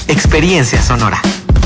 Experiencia Sonora.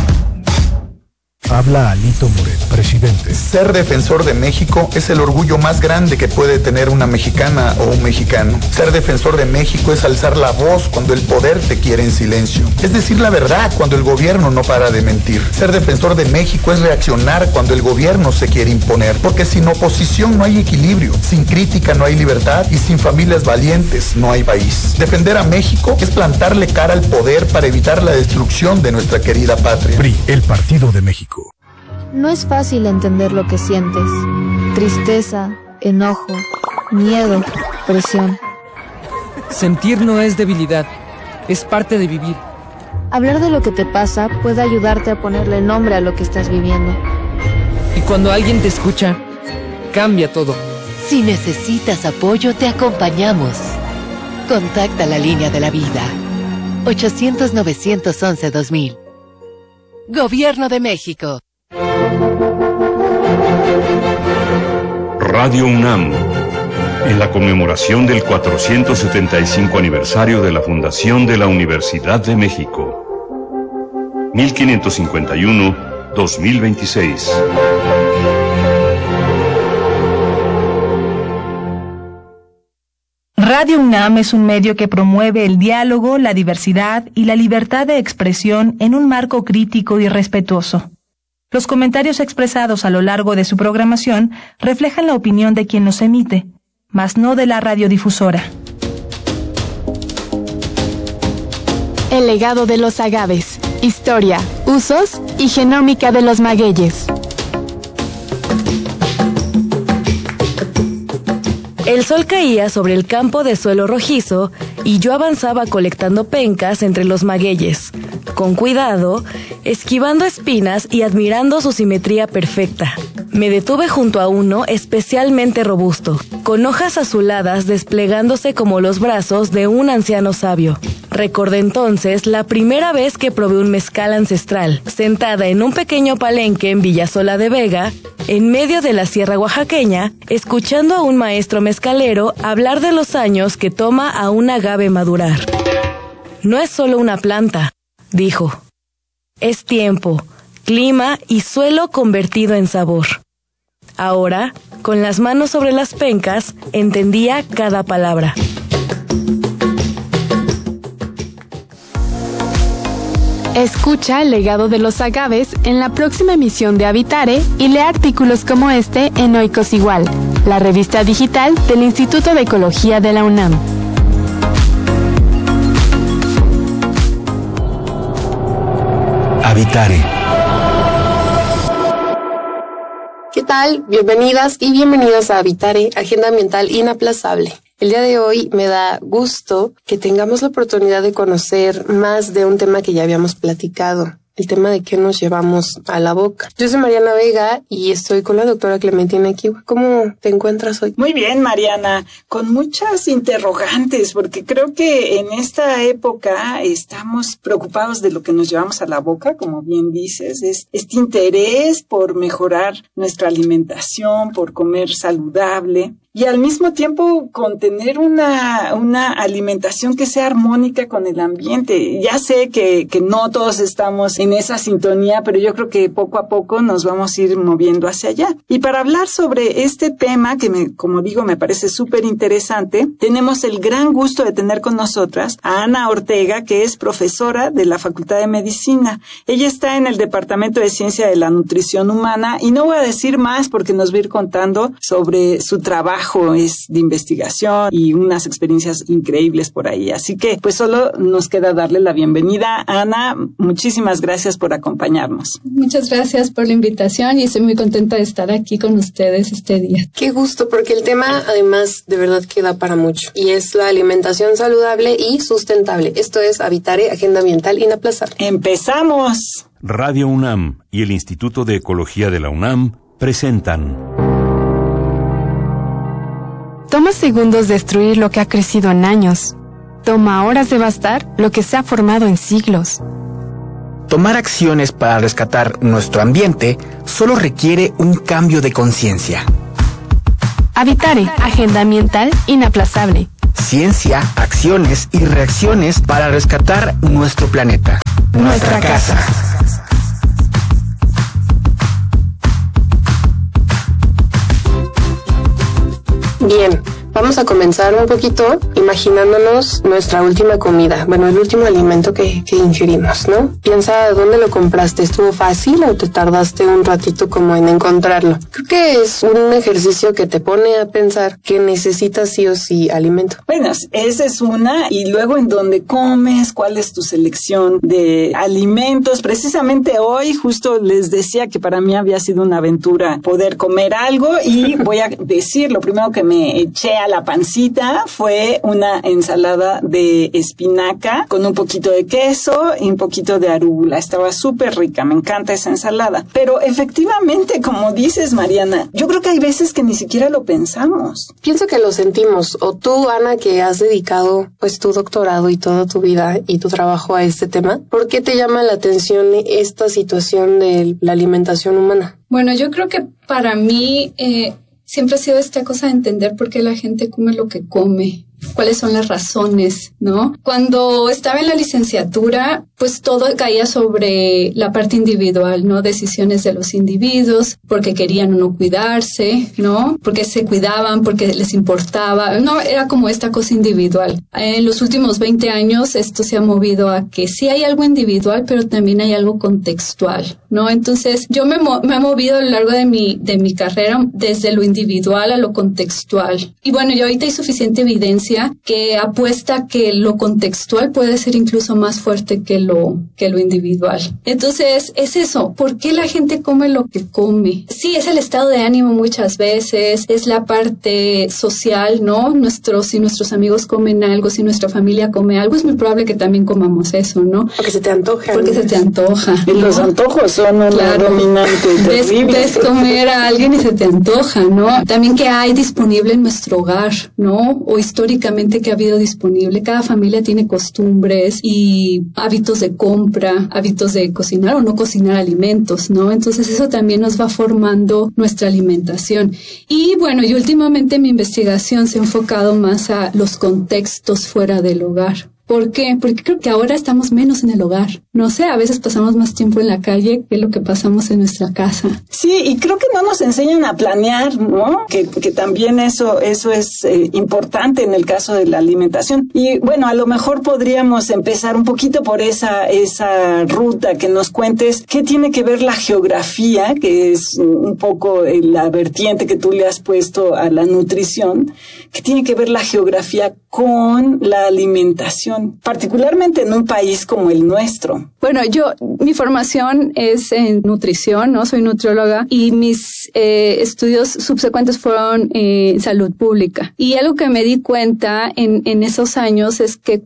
Habla Alito Moreno, presidente. Ser defensor de México es el orgullo más grande que puede tener una mexicana o un mexicano. Ser defensor de México es alzar la voz cuando el poder te quiere en silencio. Es decir la verdad cuando el gobierno no para de mentir. Ser defensor de México es reaccionar cuando el gobierno se quiere imponer. Porque sin oposición no hay equilibrio, sin crítica no hay libertad y sin familias valientes no hay país. Defender a México es plantarle cara al poder para evitar la destrucción de nuestra querida patria. PRI, el Partido de México. No es fácil entender lo que sientes. Tristeza, enojo, miedo, presión. Sentir no es debilidad, es parte de vivir. Hablar de lo que te pasa puede ayudarte a ponerle nombre a lo que estás viviendo. Y cuando alguien te escucha, cambia todo. Si necesitas apoyo, te acompañamos. Contacta la línea de la vida. 800-911-2000. Gobierno de México. Radio UNAM, en la conmemoración del 475 aniversario de la fundación de la Universidad de México. 1551-2026. Radio UNAM es un medio que promueve el diálogo, la diversidad y la libertad de expresión en un marco crítico y respetuoso. Los comentarios expresados a lo largo de su programación reflejan la opinión de quien los emite, mas no de la radiodifusora. El legado de los agaves, historia, usos y genómica de los magueyes. El sol caía sobre el campo de suelo rojizo y yo avanzaba colectando pencas entre los magueyes, con cuidado, esquivando espinas y admirando su simetría perfecta. Me detuve junto a uno especialmente robusto, con hojas azuladas desplegándose como los brazos de un anciano sabio. Recordé entonces la primera vez que probé un mezcal ancestral, sentada en un pequeño palenque en Villasola de Vega, en medio de la sierra oaxaqueña, escuchando a un maestro mezcalero hablar de los años que toma a un agave madurar. No es solo una planta, dijo. Es tiempo, clima y suelo convertido en sabor. Ahora, con las manos sobre las pencas, entendía cada palabra. Escucha el legado de los agaves en la próxima emisión de Habitare y lee artículos como este en Oikos Igual, la revista digital del Instituto de Ecología de la UNAM. Habitare. ¿Qué tal? Bienvenidas y bienvenidos a Habitare, Agenda Ambiental Inaplazable. El día de hoy me da gusto que tengamos la oportunidad de conocer más de un tema que ya habíamos platicado, el tema de qué nos llevamos a la boca. Yo soy Mariana Vega y estoy con la doctora Clementina Kiwa. ¿Cómo te encuentras hoy? Muy bien, Mariana, con muchas interrogantes, porque creo que en esta época estamos preocupados de lo que nos llevamos a la boca, como bien dices, es este interés por mejorar nuestra alimentación, por comer saludable. Y al mismo tiempo con tener una alimentación que sea armónica con el ambiente. Ya sé que no todos estamos en esa sintonía, pero yo creo que poco a poco nos vamos a ir moviendo hacia allá. Y para hablar sobre este tema, como digo, me parece súper interesante, tenemos el gran gusto de tener con nosotras a Ana Ortega, que es profesora de la Facultad de Medicina. Ella está en el Departamento de Ciencia de la Nutrición Humana y no voy a decir más porque nos va a ir contando sobre su trabajo. Es de investigación y unas experiencias increíbles por ahí. Así que pues solo nos queda darle la bienvenida. Ana, muchísimas gracias por acompañarnos. Muchas gracias por la invitación y estoy muy contenta de estar aquí con ustedes este día. Qué gusto, porque el tema además de verdad que da para mucho y es la alimentación saludable y sustentable. Esto es Habitare, Agenda Ambiental Inaplazable. ¡Empezamos! Radio UNAM y el Instituto de Ecología de la UNAM presentan... Toma segundos destruir lo que ha crecido en años. Toma horas devastar lo que se ha formado en siglos. Tomar acciones para rescatar nuestro ambiente solo requiere un cambio de conciencia. Habitare, Agenda Ambiental Inaplazable. Ciencia, acciones y reacciones para rescatar nuestro planeta. nuestra casa. Bien, vamos a comenzar un poquito imaginándonos nuestra última comida, bueno, el último alimento que ingerimos, ¿no? Piensa dónde lo compraste, ¿estuvo fácil o te tardaste un ratito como en encontrarlo? Creo que es un ejercicio que te pone a pensar que necesitas sí o sí alimento. Bueno, esa es una, y luego en dónde comes, cuál es tu selección de alimentos. Precisamente hoy justo les decía que para mí había sido una aventura poder comer algo, y voy a decir, lo primero que me eché a la pancita fue una ensalada de espinaca con un poquito de queso y un poquito de arúgula. Estaba súper rica, me encanta esa ensalada. Pero efectivamente, como dices, Mariana, yo creo que hay veces que ni siquiera lo pensamos. Pienso que lo sentimos. O tú, Ana, que has dedicado pues tu doctorado y toda tu vida y tu trabajo a este tema, ¿por qué te llama la atención esta situación de la alimentación humana? Bueno, yo creo que para mí siempre ha sido esta cosa de entender por qué la gente come lo que come, cuáles son las razones, ¿no? Cuando estaba en la licenciatura, pues todo caía sobre la parte individual, ¿no? Decisiones de los individuos, porque querían o no cuidarse, ¿no? Porque se cuidaban, porque les importaba, no, era como esta cosa individual. En los últimos 20 años esto se ha movido a que sí hay algo individual, pero también hay algo contextual, ¿no? Entonces yo me he movido a lo largo de mi carrera desde lo individual a lo contextual. Y bueno, y ahorita hay suficiente evidencia que apuesta que lo contextual puede ser incluso más fuerte que lo individual. Entonces, es eso. ¿Por qué la gente come lo que come? Sí, es el estado de ánimo muchas veces, es la parte social, ¿no? Si nuestros amigos comen algo, si nuestra familia come algo, es muy probable que también comamos eso, ¿no? Porque se te antoja. Porque se te antoja. Y los antojos son una dominante terrible. Ves comer a alguien y se te antoja, ¿no? También que hay disponible en nuestro hogar, ¿no? O históricamente que ha habido disponible. Cada familia tiene costumbres y hábitos de compra, hábitos de cocinar o no cocinar alimentos, ¿no? Entonces eso también nos va formando nuestra alimentación. Y bueno, y últimamente mi investigación se ha enfocado más a los contextos fuera del hogar. ¿Por qué? Porque creo que ahora estamos menos en el hogar. No sé, a veces pasamos más tiempo en la calle que lo que pasamos en nuestra casa. Sí, y creo que no nos enseñan a planear, ¿no? Que también eso es importante en el caso de la alimentación. Y bueno, a lo mejor podríamos empezar un poquito por esa ruta, que nos cuentes qué tiene que ver la geografía, que es un poco la vertiente que tú le has puesto a la nutrición, qué tiene que ver la geografía con la alimentación, particularmente en un país como el nuestro. Bueno, mi formación es en nutrición, ¿no? Soy nutrióloga y mis estudios subsecuentes fueron en salud pública. Y algo que me di cuenta en esos años es que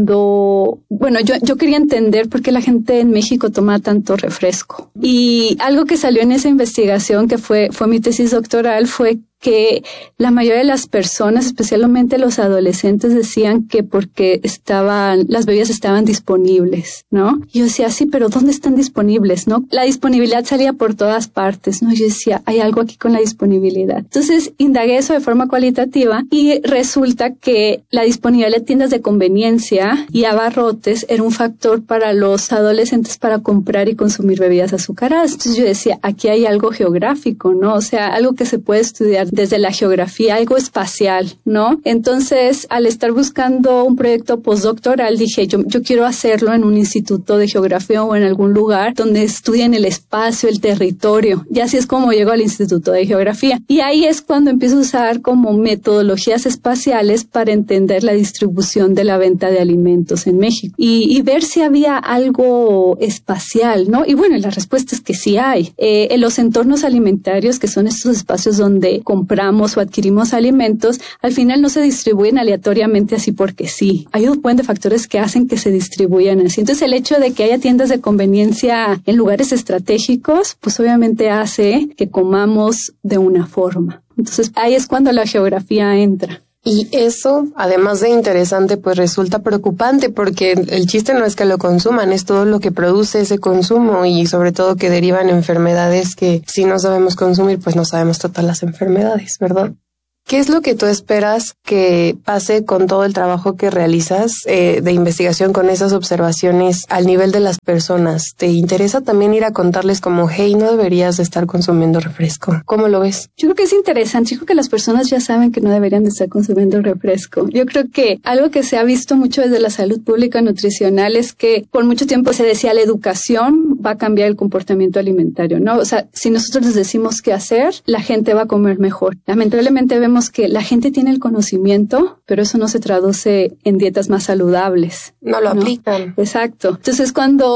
yo quería entender por qué la gente en México toma tanto refresco. Y algo que salió en esa investigación, que fue mi tesis doctoral, fue que la mayoría de las personas, especialmente los adolescentes, decían que porque las bebidas estaban disponibles, ¿no? Y yo decía, sí, pero ¿dónde están disponibles, no? La disponibilidad salía por todas partes, ¿no? Yo decía, hay algo aquí con la disponibilidad. Entonces, indagué eso de forma cualitativa y resulta que la disponibilidad de tiendas de conveniencia y abarrotes era un factor para los adolescentes para comprar y consumir bebidas azucaradas. Entonces yo decía, aquí hay algo geográfico, ¿no? O sea, algo que se puede estudiar desde la geografía, algo espacial, ¿no? Entonces, al estar buscando un proyecto postdoctoral, dije, yo quiero hacerlo en un instituto de geografía o en algún lugar donde estudien el espacio, el territorio. Y así es como llego al Instituto de Geografía. Y ahí es cuando empiezo a usar como metodologías espaciales para entender la distribución de la venta de alimentos en México y ver si había algo espacial, ¿no? Y bueno, la respuesta es que sí hay. En los entornos alimentarios, que son estos espacios donde compramos o adquirimos alimentos, al final no se distribuyen aleatoriamente así porque sí. Hay un buen de factores que hacen que se distribuyan así. Entonces, el hecho de que haya tiendas de conveniencia en lugares estratégicos, pues obviamente hace que comamos de una forma. Entonces, ahí es cuando la geografía entra. Y eso, además de interesante, pues resulta preocupante porque el chiste no es que lo consuman, es todo lo que produce ese consumo y sobre todo que derivan enfermedades que si no sabemos consumir, pues no sabemos tratar las enfermedades, ¿verdad? ¿Qué es lo que tú esperas que pase con todo el trabajo que realizas de investigación con esas observaciones al nivel de las personas? ¿Te interesa también ir a contarles como, hey, no deberías de estar consumiendo refresco? ¿Cómo lo ves? Yo creo que es interesante. Yo creo que las personas ya saben que no deberían de estar consumiendo refresco. Yo creo que algo que se ha visto mucho desde la salud pública nutricional es que por mucho tiempo se decía la educación va a cambiar el comportamiento alimentario, ¿no? O sea, si nosotros les decimos qué hacer, la gente va a comer mejor. Lamentablemente vemos que la gente tiene el conocimiento, pero eso no se traduce en dietas más saludables. No lo aplican. Exacto. Entonces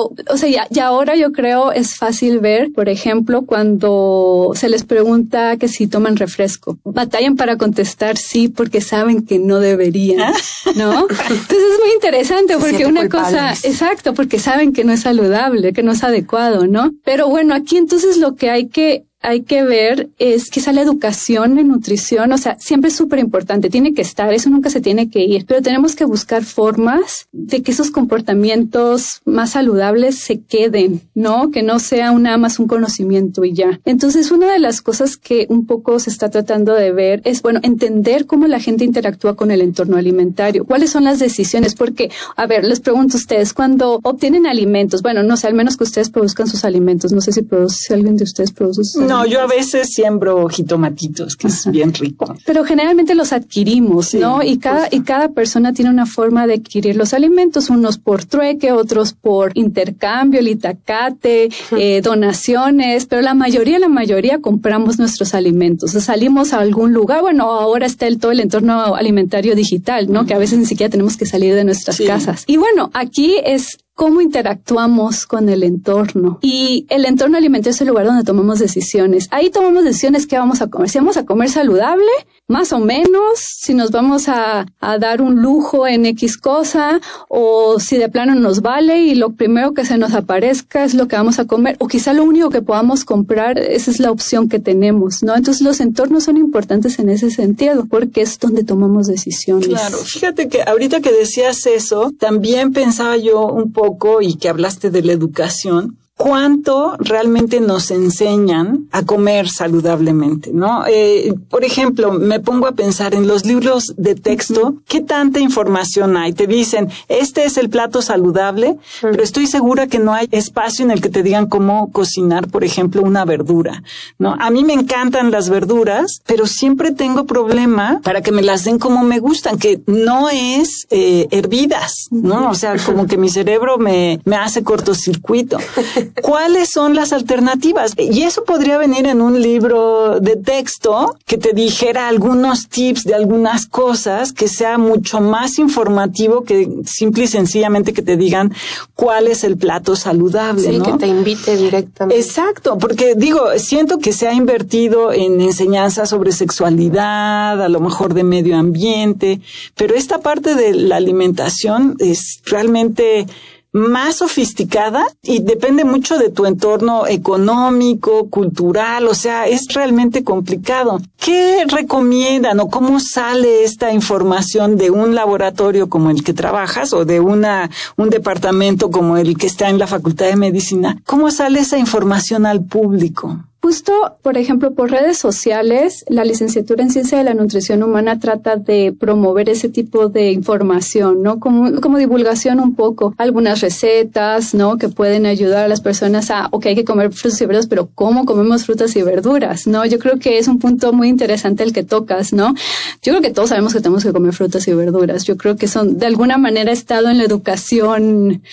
ya ahora yo creo es fácil ver, por ejemplo, cuando se les pregunta que si toman refresco. Batallan para contestar sí porque saben que no deberían, ¿no? Entonces es muy interesante porque una cosa, exacto, porque saben que no es saludable, que no es adecuado, ¿no? Pero bueno, aquí entonces lo que hay que ver es quizá la educación en nutrición, o sea, siempre es súper importante, tiene que estar, eso nunca se tiene que ir, pero tenemos que buscar formas de que esos comportamientos más saludables se queden, ¿no? Que no sea nada más un conocimiento y ya. Entonces, una de las cosas que un poco se está tratando de ver es, bueno, entender cómo la gente interactúa con el entorno alimentario, cuáles son las decisiones, porque, a ver, les pregunto a ustedes, cuando obtienen alimentos, bueno, no sé, al menos que ustedes produzcan sus alimentos, no sé si alguien de ustedes produce sus alimentos. No, yo a veces siembro jitomatitos, que es bien rico. Pero generalmente los adquirimos, sí, ¿no? Y cada persona tiene una forma de adquirir los alimentos, unos por trueque, otros por intercambio, el itacate, donaciones, pero la mayoría compramos nuestros alimentos. O sea, salimos a algún lugar, bueno, ahora está todo el entorno alimentario digital, ¿no? Que a veces ni siquiera tenemos que salir de nuestras casas. Y bueno, aquí es cómo interactuamos con el entorno. Y el entorno alimentario es el lugar donde tomamos decisiones. Ahí tomamos decisiones qué vamos a comer. Si vamos a comer saludable, más o menos, si nos vamos a dar un lujo en X cosa, o si de plano nos vale y lo primero que se nos aparezca es lo que vamos a comer, o quizá lo único que podamos comprar, esa es la opción que tenemos, ¿no? Entonces los entornos son importantes en ese sentido, porque es donde tomamos decisiones. Claro, fíjate que ahorita que decías eso, también pensaba yo un poco, y que hablaste de la educación, cuánto realmente nos enseñan a comer saludablemente, ¿no? Por ejemplo, me pongo a pensar en los libros de texto, ¿qué tanta información hay? Te dicen, este es el plato saludable, pero estoy segura que no hay espacio en el que te digan cómo cocinar, por ejemplo, una verdura, ¿no? A mí me encantan las verduras, pero siempre tengo problema para que me las den como me gustan, que no es hervidas, ¿no? O sea, como que mi cerebro me hace cortocircuito. ¿Cuáles son las alternativas? Y eso podría venir en un libro de texto que te dijera algunos tips de algunas cosas, que sea mucho más informativo que simple y sencillamente que te digan cuál es el plato saludable, sí, ¿no? Que te invite directamente. Exacto, porque siento que se ha invertido en enseñanza sobre sexualidad, a lo mejor de medio ambiente, pero esta parte de la alimentación es realmente más sofisticada y depende mucho de tu entorno económico, cultural, o sea, es realmente complicado. ¿Qué recomiendan o cómo sale esta información de un laboratorio como el que trabajas o de un departamento como el que está en la Facultad de Medicina? ¿Cómo sale esa información al público? Justo, por ejemplo, por redes sociales, la licenciatura en Ciencia de la Nutrición Humana trata de promover ese tipo de información, ¿no? Como divulgación un poco. Algunas recetas, ¿no? Que pueden ayudar a las personas hay que comer frutas y verduras, pero ¿cómo comemos frutas y verduras? ¿No? Yo creo que es un punto muy interesante el que tocas, ¿no? Yo creo que todos sabemos que tenemos que comer frutas y verduras. Yo creo que de alguna manera estado en la educación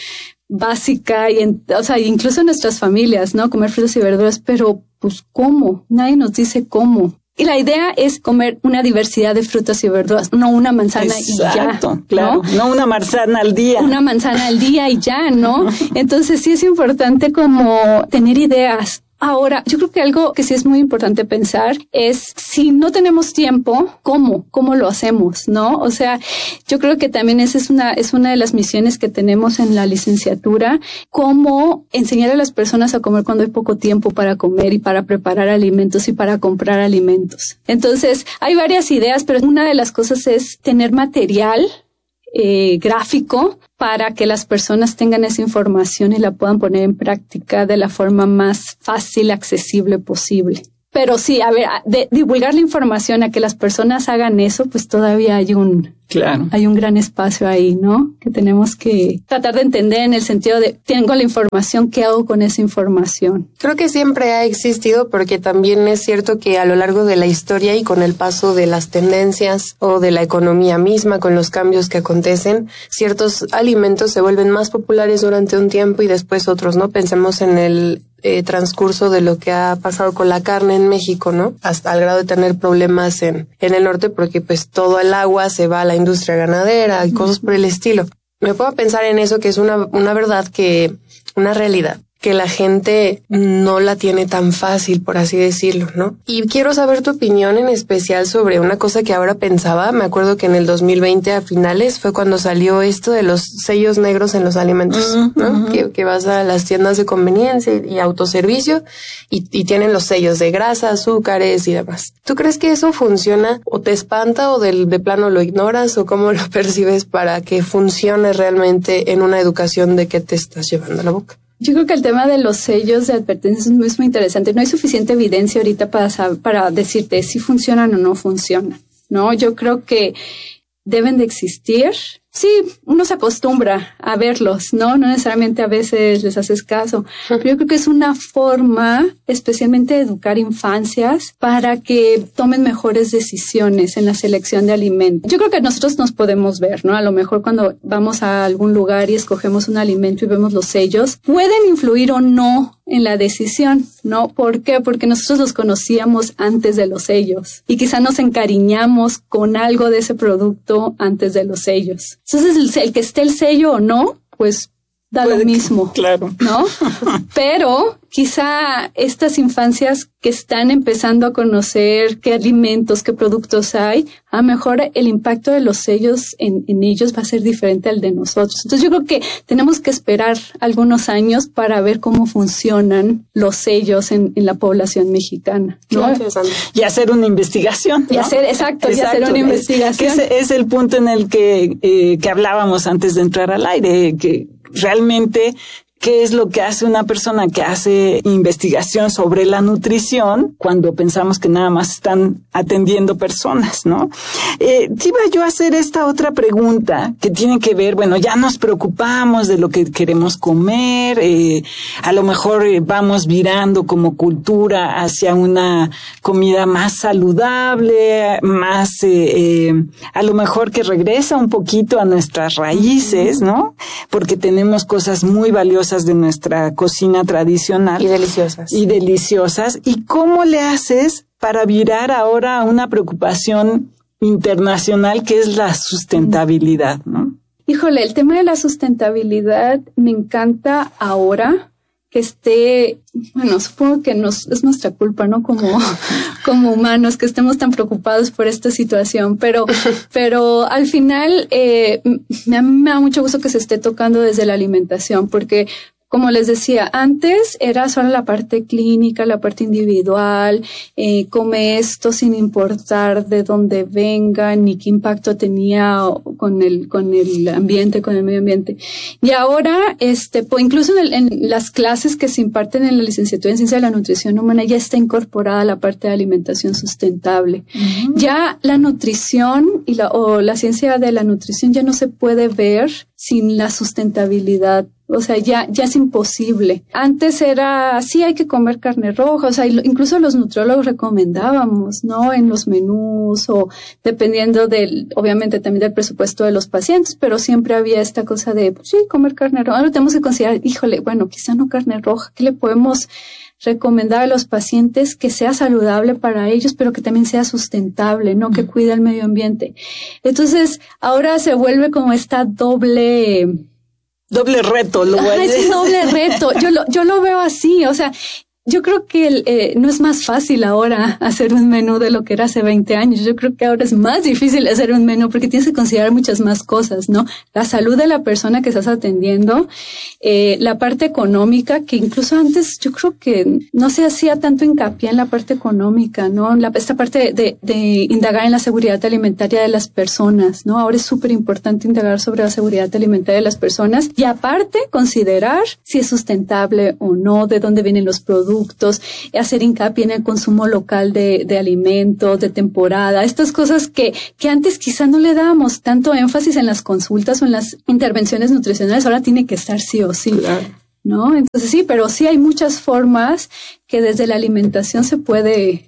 básica incluso en nuestras familias, ¿no? Comer frutas y verduras, pero pues ¿cómo? Nadie nos dice cómo. Y la idea es comer una diversidad de frutas y verduras, no una manzana y ya. Exacto, claro. No una manzana al día. Una manzana al día y ya, ¿no? Entonces sí es importante como tener ideas. Ahora, yo creo que algo que sí es muy importante pensar es, si no tenemos tiempo, ¿cómo lo hacemos, no? O sea, yo creo que también esa es una de las misiones que tenemos en la licenciatura, cómo enseñar a las personas a comer cuando hay poco tiempo para comer y para preparar alimentos y para comprar alimentos. Entonces, hay varias ideas, pero una de las cosas es tener material gráfico para que las personas tengan esa información y la puedan poner en práctica de la forma más fácil, accesible posible. Pero sí, a ver, de divulgar la información a que las personas hagan eso, pues todavía hay un gran espacio ahí, ¿no? Que tenemos que tratar de entender en el sentido de, tengo la información, ¿qué hago con esa información? Creo que siempre ha existido, porque también es cierto que a lo largo de la historia y con el paso de las tendencias o de la economía misma, con los cambios que acontecen, ciertos alimentos se vuelven más populares durante un tiempo y después otros, ¿no? Pensemos en el transcurso de lo que ha pasado con la carne en México, ¿no? Hasta al grado de tener problemas en el norte, porque pues todo el agua se va a la industria ganadera y cosas por el estilo. Me puedo pensar en eso, que es una verdad, una realidad que la gente no la tiene tan fácil, por así decirlo, ¿no? Y quiero saber tu opinión en especial sobre una cosa que ahora pensaba. Me acuerdo que en el 2020 a finales fue cuando salió esto de los sellos negros en los alimentos, ¿no? Que vas a las tiendas de conveniencia y autoservicio y tienen los sellos de grasa, azúcares y demás. ¿Tú crees que eso funciona o te espanta o de plano lo ignoras o cómo lo percibes para que funcione realmente en una educación de qué te estás llevando a la boca? Yo creo que el tema de los sellos de advertencia es muy interesante. No hay suficiente evidencia ahorita para decirte si funcionan o no funcionan, ¿no? Yo creo que deben de existir. Sí, uno se acostumbra a verlos, ¿no? No necesariamente a veces les haces caso. Pero yo creo que es una forma, especialmente de educar infancias, para que tomen mejores decisiones en la selección de alimentos. Yo creo que nosotros nos podemos ver, ¿no? A lo mejor cuando vamos a algún lugar y escogemos un alimento y vemos los sellos, pueden influir o no en la decisión, ¿no? ¿Por qué? Porque nosotros los conocíamos antes de los sellos y quizá nos encariñamos con algo de ese producto antes de los sellos. Entonces, el que esté el sello o no, pues da lo mismo, claro, ¿no? Pero quizá estas infancias que están empezando a conocer qué alimentos, qué productos hay, a lo mejor el impacto de los sellos en ellos va a ser diferente al de nosotros. Entonces yo creo que tenemos que esperar algunos años para ver cómo funcionan los sellos en la población mexicana, ¿no? Y hacer una investigación, ¿no? Y hacer una investigación. Que es el punto en el que hablábamos antes de entrar al aire, que realmente ¿qué es lo que hace una persona que hace investigación sobre la nutrición cuando pensamos que nada más están atendiendo personas, ¿no? Te iba yo a hacer esta otra pregunta que tiene que ver, bueno, ya nos preocupamos de lo que queremos comer, a lo mejor vamos virando como cultura hacia una comida más saludable, más, a lo mejor que regresa un poquito a nuestras raíces, ¿no? Porque tenemos cosas muy valiosas de nuestra cocina tradicional. Y deliciosas. ¿Y cómo le haces para virar ahora a una preocupación internacional que es la sustentabilidad, ¿no? Híjole, el tema de la sustentabilidad me encanta ahora que esté, bueno, supongo que es nuestra culpa, ¿no? Como humanos, que estemos tan preocupados por esta situación, pero al final, me da mucho gusto que se esté tocando desde la alimentación, porque como les decía, antes era solo la parte clínica, la parte individual, come esto sin importar de dónde venga, ni qué impacto tenía con el ambiente, con el medio ambiente. Y ahora, pues incluso en las clases que se imparten en la licenciatura en Ciencia de la Nutrición Humana ya está incorporada la parte de alimentación sustentable. Ya la nutrición o la ciencia de la nutrición ya no se puede ver sin la sustentabilidad. O sea, ya es imposible. Antes era, sí hay que comer carne roja, o sea, incluso los nutriólogos recomendábamos, ¿no? En los menús o dependiendo obviamente también del presupuesto de los pacientes, pero siempre había esta cosa de, pues sí, comer carne roja. Ahora tenemos que considerar, híjole, bueno, quizá no carne roja, ¿qué le podemos recomendar a los pacientes que sea saludable para ellos, pero que también sea sustentable, ¿no? Que cuide el medio ambiente. Entonces, ahora se vuelve como esta doble reto, lo voy a decir. Es un doble reto. Yo lo veo así, o sea, yo creo que no es más fácil ahora hacer un menú de lo que era hace 20 años. Yo creo que ahora es más difícil hacer un menú porque tienes que considerar muchas más cosas, ¿no? La salud de la persona que estás atendiendo, la parte económica, que incluso antes yo creo que no se hacía tanto hincapié en la parte económica, ¿no? Esta parte de indagar en la seguridad alimentaria de las personas, ¿no? Ahora es súper importante indagar sobre la seguridad alimentaria de las personas y aparte considerar si es sustentable o no, de dónde vienen los productos, productos, hacer hincapié en el consumo local de alimentos, de temporada, estas cosas que antes quizá no le dábamos tanto énfasis en las consultas o en las intervenciones nutricionales, ahora tiene que estar sí o sí. Claro. ¿No? Entonces sí, pero sí hay muchas formas que desde la alimentación se puede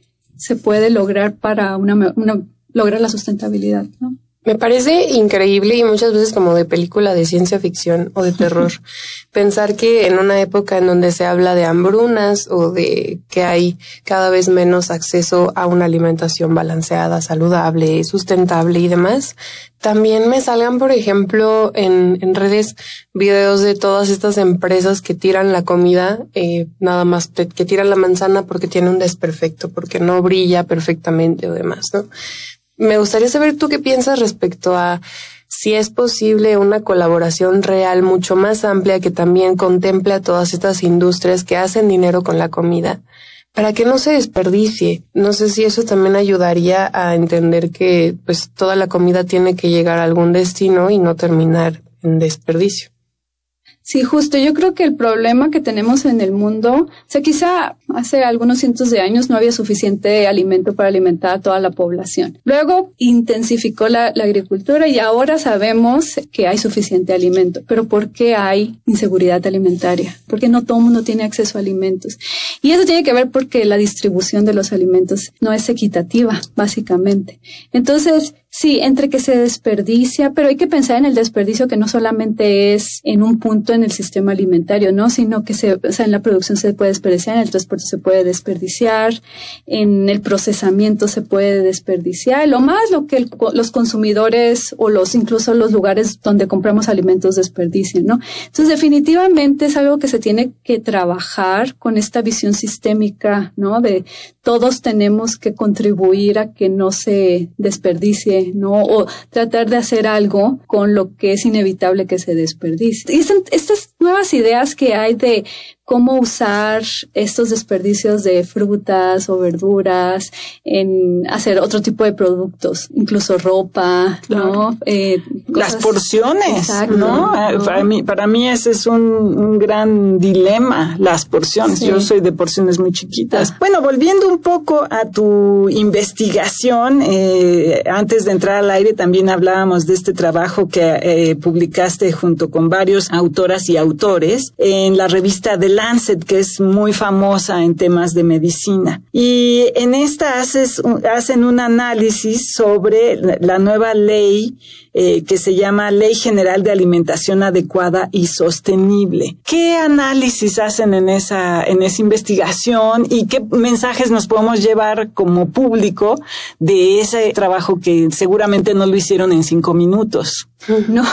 lograr para lograr la sustentabilidad, ¿no? Me parece increíble y muchas veces como de película de ciencia ficción o de terror pensar que en una época en donde se habla de hambrunas o de que hay cada vez menos acceso a una alimentación balanceada, saludable, sustentable y demás, también me salgan, por ejemplo, en redes videos de todas estas empresas que tiran la comida, nada más que tiran la manzana porque tiene un desperfecto, porque no brilla perfectamente o demás, ¿no? Me gustaría saber tú qué piensas respecto a si es posible una colaboración real mucho más amplia que también contemple a todas estas industrias que hacen dinero con la comida para que no se desperdicie. No sé si eso también ayudaría a entender que pues toda la comida tiene que llegar a algún destino y no terminar en desperdicio. Sí, justo. Yo creo que el problema que tenemos en el mundo, o sea, quizá hace algunos cientos de años no había suficiente alimento para alimentar a toda la población. Luego intensificó la agricultura y ahora sabemos que hay suficiente alimento. Pero ¿por qué hay inseguridad alimentaria? Porque no todo el mundo tiene acceso a alimentos. Y eso tiene que ver porque la distribución de los alimentos no es equitativa, básicamente. Entonces, sí, entre que se desperdicia, pero hay que pensar en el desperdicio que no solamente es en un punto en el sistema alimentario, ¿no? Sino que en la producción se puede desperdiciar, en el transporte se puede desperdiciar, en el procesamiento se puede desperdiciar, lo que los consumidores o incluso los lugares donde compramos alimentos desperdician, ¿no? Entonces, definitivamente es algo que se tiene que trabajar con esta visión sistémica, ¿no? De todos tenemos que contribuir a que no se desperdicie, ¿no? O tratar de hacer algo con lo que es inevitable que se desperdicie. Y estas nuevas ideas que hay de cómo usar estos desperdicios de frutas o verduras en hacer otro tipo de productos, incluso ropa, ¿no? Las porciones, exacto, ¿no? Para mí ese es un gran dilema, las porciones. Sí. Yo soy de porciones muy chiquitas. Bueno, volviendo un poco a tu investigación, antes de entrar al aire también hablábamos de este trabajo que publicaste junto con varios autoras y autores en la revista The Lancet, que es muy famosa en temas de medicina. Y en esta hacen un análisis sobre la nueva ley que se llama Ley General de Alimentación Adecuada y Sostenible. ¿Qué análisis hacen en esa investigación y qué mensajes nos podemos llevar como público de ese trabajo que seguramente no lo hicieron en 5 minutos? No,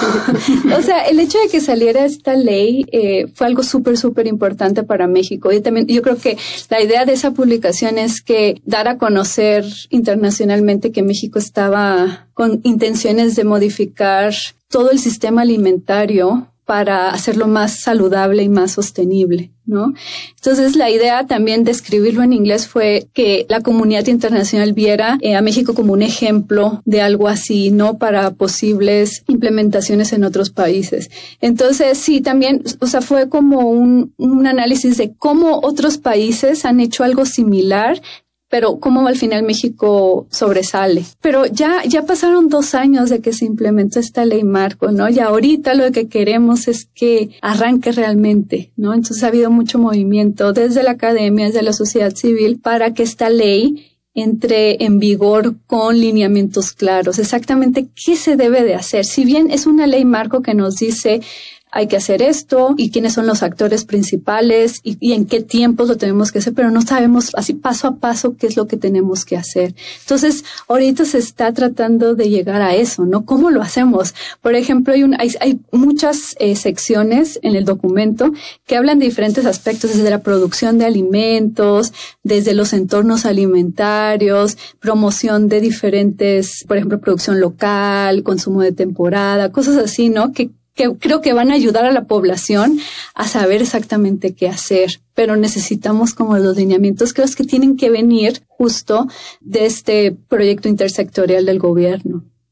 o sea, el hecho de que saliera esta ley fue algo súper importante para México. Y también yo creo que la idea de esa publicación es que dar a conocer internacionalmente que México estaba con intenciones de modificar todo el sistema alimentario para hacerlo más saludable y más sostenible, ¿no? Entonces, la idea también de escribirlo en inglés fue que la comunidad internacional viera a México como un ejemplo de algo así, ¿no? Para posibles implementaciones en otros países. Entonces, sí, también, o sea, fue como un análisis de cómo otros países han hecho algo similar, pero cómo al final México sobresale. Pero ya pasaron 2 años de que se implementó esta ley marco, ¿no? Y ahorita lo que queremos es que arranque realmente, ¿no? Entonces ha habido mucho movimiento desde la academia, desde la sociedad civil, para que esta ley entre en vigor con lineamientos claros. Exactamente qué se debe de hacer. Si bien es una ley marco que nos dice hay que hacer esto y quiénes son los actores principales y en qué tiempos lo tenemos que hacer, pero no sabemos así paso a paso qué es lo que tenemos que hacer. Entonces, ahorita se está tratando de llegar a eso, ¿no? ¿Cómo lo hacemos? Por ejemplo, hay muchas secciones en el documento que hablan de diferentes aspectos, desde la producción de alimentos, desde los entornos alimentarios, promoción de diferentes, por ejemplo, producción local, consumo de temporada, cosas así, ¿no? Que creo que van a ayudar a la población a saber exactamente qué hacer, pero necesitamos como los lineamientos, creo que tienen que venir justo de este proyecto intersectorial del gobierno.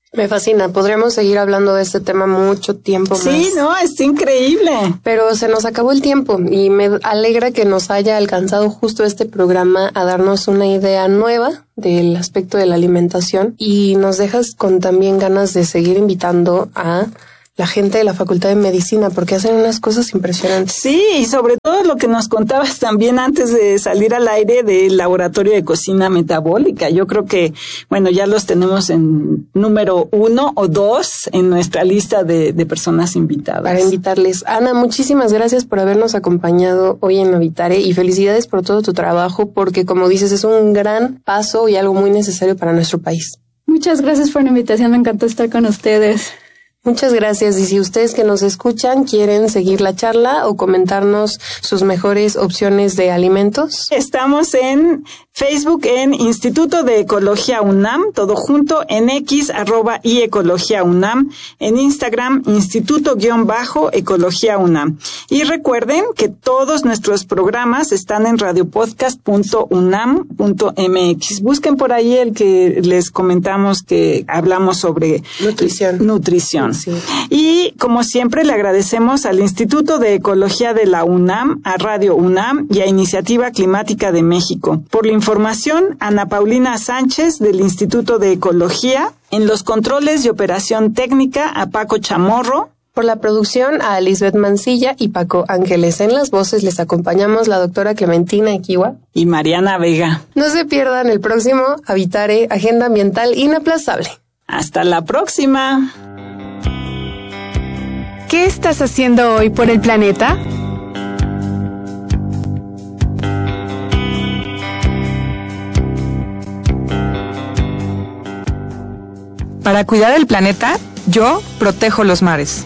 Me fascina, podríamos seguir hablando de este tema mucho tiempo más. Sí, no, es increíble. Pero se nos acabó el tiempo y me alegra que nos haya alcanzado justo este programa a darnos una idea nueva del aspecto de la alimentación y nos dejas con también ganas de seguir invitando a la gente de la Facultad de Medicina, porque hacen unas cosas impresionantes. Sí, y sobre todo lo que nos contabas también antes de salir al aire del Laboratorio de Cocina Metabólica. Yo creo que, bueno, ya los tenemos en número 1 o 2 en nuestra lista de personas invitadas. Para invitarles. Ana, muchísimas gracias por habernos acompañado hoy en Habitare y felicidades por todo tu trabajo, porque como dices, es un gran paso y algo muy necesario para nuestro país. Muchas gracias por la invitación, me encantó estar con ustedes. Muchas gracias. Y si ustedes que nos escuchan quieren seguir la charla o comentarnos sus mejores opciones de alimentos. Estamos en Facebook en Instituto de Ecología UNAM, todo junto, en X, @iEcología UNAM, en Instagram, Instituto_Ecología UNAM. Y recuerden que todos nuestros programas están en radiopodcast.unam.mx. Busquen por ahí el que les comentamos que hablamos sobre nutrición. Sí. Y como siempre le agradecemos al Instituto de Ecología de la UNAM, a Radio UNAM y a Iniciativa Climática de México. Por la información, Ana Paulina Sánchez del Instituto de Ecología, en los controles y operación técnica a Paco Chamorro. Por la producción a Lisbeth Mancilla y Paco Ángeles. En las voces les acompañamos la doctora Clementina Equiwa y Mariana Vega. No se pierdan el próximo Habitare, Agenda Ambiental Inaplazable. Hasta la próxima. ¿Qué estás haciendo hoy por el planeta? Para cuidar el planeta, yo protejo los mares.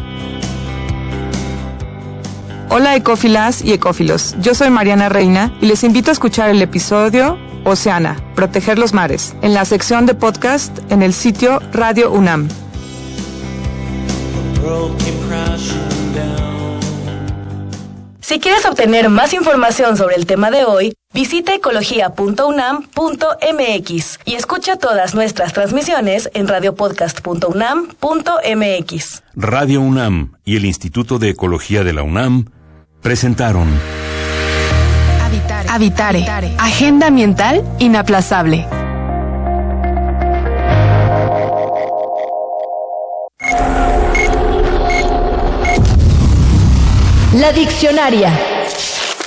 Hola ecófilas y ecófilos, yo soy Mariana Reina y les invito a escuchar el episodio Oceana, Proteger los Mares, en la sección de podcast en el sitio Radio UNAM. Si quieres obtener más información sobre el tema de hoy, visita ecología.unam.mx y escucha todas nuestras transmisiones en radiopodcast.unam.mx. Radio UNAM y el Instituto de Ecología de la UNAM presentaron Habitare, Agenda Ambiental Inaplazable. La Diccionaria.